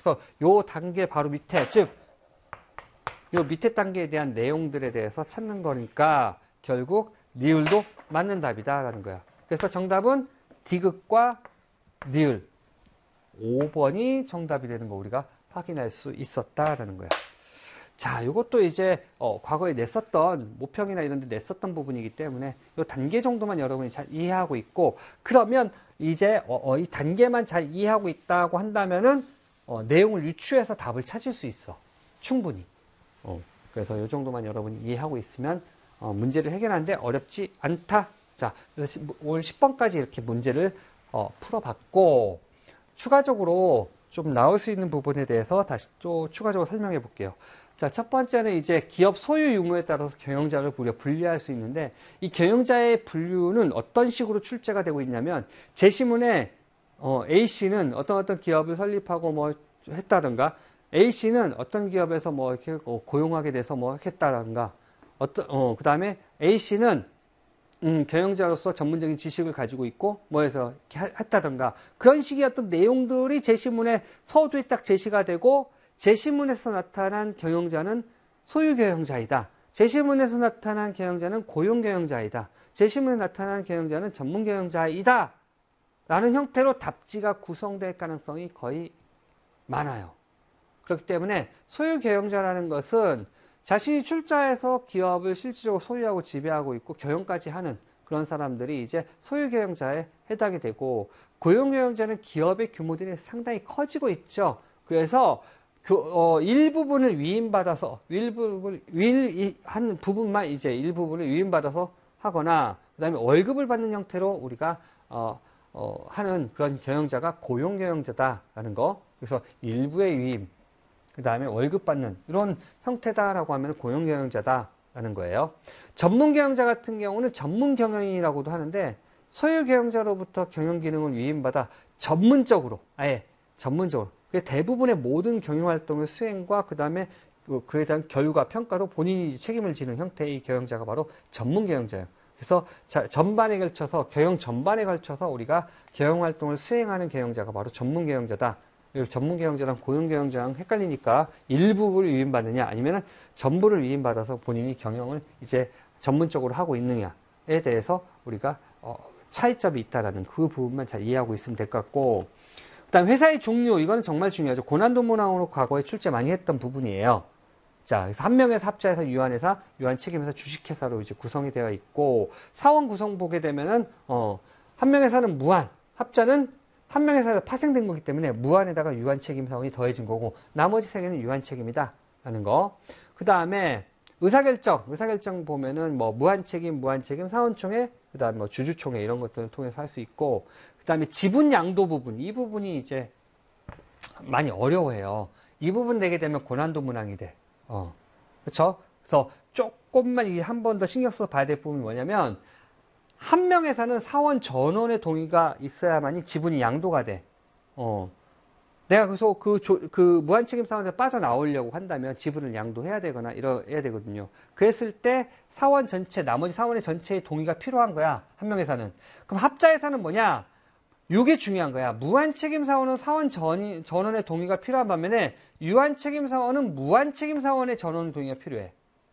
그래서 요 단계 바로 밑에, 즉, 요 밑에 단계에 대한 내용들에 대해서 찾는 거니까 결국 니을도 맞는 답이다라는 거야. 그래서 정답은 디귿과 니을 5번이 정답이 되는 거 우리가 확인할 수 있었다라는 거야. 자, 이것도 이제 과거에 냈었던 모평이나 이런 데 냈었던 부분이기 때문에 이 단계 정도만 여러분이 잘 이해하고 있고, 그러면 이제 이 단계만 잘 이해하고 있다고 한다면은 내용을 유추해서 답을 찾을 수 있어. 충분히. 그래서 이 정도만 여러분이 이해하고 있으면 문제를 해결하는데 어렵지 않다. 자, 그래서 올 10번까지 이렇게 문제를 풀어봤고, 추가적으로 좀 나올 수 있는 부분에 대해서 다시 또 추가적으로 설명해 볼게요. 자, 첫 번째는 이제 기업 소유 유무에 따라서 경영자를 우리가 분리할 수 있는데, 이 경영자의 분류는 어떤 식으로 출제가 되고 있냐면, 제시문에 A씨는 어떤 기업을 설립하고 뭐 했다든가, A씨는 어떤 기업에서 뭐 이렇게 고용하게 돼서 뭐 했다든가, 그 다음에 A씨는 경영자로서 전문적인 지식을 가지고 있고 뭐해서 이렇게 했다든가, 그런 식의 어떤 내용들이 제시문에 서두에 딱 제시가 되고, 제시문에서 나타난 경영자는 소유 경영자이다, 제시문에서 나타난 경영자는 고용 경영자이다, 제시문에 나타난 경영자는 전문 경영자이다 라는 형태로 답지가 구성될 가능성이 거의 많아요. 그렇기 때문에 소유 경영자라는 것은 자신이 출자해서 기업을 실질적으로 소유하고 지배하고 있고 경영까지 하는 그런 사람들이 이제 소유 경영자에 해당이 되고, 고용 경영자는 기업의 규모들이 상당히 커지고 있죠. 그래서 일부분을 위임받아서 한 부분만 이제 일부분을 위임받아서 하거나, 그다음에 월급을 받는 형태로 우리가 하는 그런 경영자가 고용 경영자다라는 거. 그래서 일부의 위임, 그 다음에 월급 받는 이런 형태다라고 하면 고용 경영자다라는 거예요. 전문 경영자 같은 경우는 전문 경영인이라고도 하는데, 소유 경영자로부터 경영 기능을 위임받아 전문적으로, 아예 전문적으로 대부분의 모든 경영 활동의 수행과 그 다음에 그에 대한 결과 평가도 본인이 책임을 지는 형태의 경영자가 바로 전문 경영자예요. 그래서 전반에 걸쳐서, 경영 전반에 걸쳐서 우리가 경영 활동을 수행하는 경영자가 바로 전문 경영자다. 전문 경영자랑 고용 경영자랑 헷갈리니까 일부를 위임받느냐 아니면 전부를 위임받아서 본인이 경영을 이제 전문적으로 하고 있느냐에 대해서 우리가 차이점이 있다라는 그 부분만 잘 이해하고 있으면 될 것 같고, 그 다음 회사의 종류, 이거는 정말 중요하죠. 고난도문항으로 과거에 출제 많이 했던 부분이에요. 자, 그래서 한 명의 합자회사, 유한회사, 유한책임회사, 주식회사로 이제 구성이 되어 있고, 사원 구성 보게 되면은 한 명의 회사는 무한, 합자는 한 명의 회사가 파생된 거기 때문에 무한에다가 유한책임 사원이 더해진 거고, 나머지 세 개는 유한책임이다 라는 거. 그 다음에 의사결정 보면은 뭐 무한책임, 사원총회, 그 다음에 뭐 주주총회 이런 것들을 통해서 할 수 있고, 그 다음에 지분 양도 부분, 이 부분이 이제 많이 어려워해요. 이 부분 내게 되면 고난도 문항이 돼. 그쵸? 그래서 조금만 한 번 더 신경 써서 봐야 될 부분이 뭐냐면, 한 명의 회사는 사원 전원의 동의가 있어야만이 지분이 양도가 돼. 내가 그래서 그 무한책임 사원에서 빠져나오려고 한다면 지분을 양도해야 되거나 이래야 되거든요. 그랬을 때 사원 전체, 나머지 사원의 전체의 동의가 필요한 거야. 한 명의 회사는. 그럼 합자회사는 뭐냐? 이게 중요한 거야. 무한책임 사원은 사원 전원의 동의가 필요한 반면에 유한책임 사원은 무한책임 사원의 전원 동의가 필요해.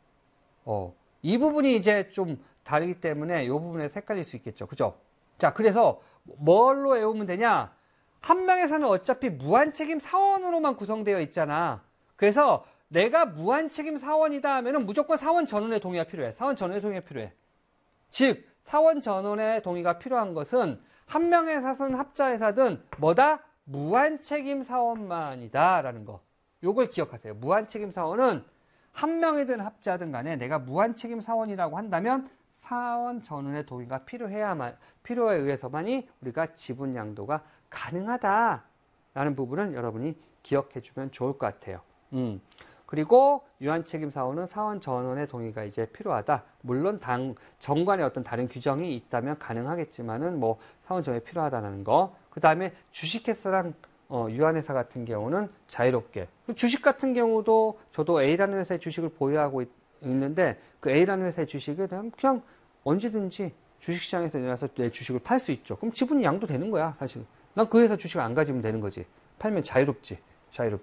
이 부분이 이제 좀 다르기 때문에 이 부분에서 헷갈릴 수 있겠죠. 그죠? 자, 그래서 뭘로 외우면 되냐? 한 명의 회사는 어차피 무한책임 사원으로만 구성되어 있잖아. 그래서 내가 무한책임 사원이다 하면은 무조건 사원 전원의 동의가 필요해. 사원 전원의 동의가 필요해. 즉, 사원 전원의 동의가 필요한 것은 한 명의 회사든 합자회사든 뭐다? 무한책임 사원만이다 라는 거. 요걸 기억하세요. 무한책임 사원은 한 명이든 합자든 간에 내가 무한책임 사원이라고 한다면 사원 전원의 동의가 필요에 의해서만이 우리가 지분 양도가 가능하다라는 부분을 여러분이 기억해 주면 좋을 것 같아요. 그리고 유한책임 사원은 사원 전원의 동의가 이제 필요하다. 물론 정관에 어떤 다른 규정이 있다면 가능하겠지만은 뭐 사원 전원이 필요하다는 거. 그 다음에 주식회사랑 유한회사 같은 경우는 자유롭게. 주식 같은 경우도 저도 A라는 회사의 주식을 보유하고 있는데 그 A라는 회사의 주식을 그냥 언제든지 주식시장에서 일어나서 내 주식을 팔 수 있죠. 그럼 지분이 양도되는 거야, 사실. 난 그 회사 주식을 안 가지면 되는 거지. 팔면 자유롭지.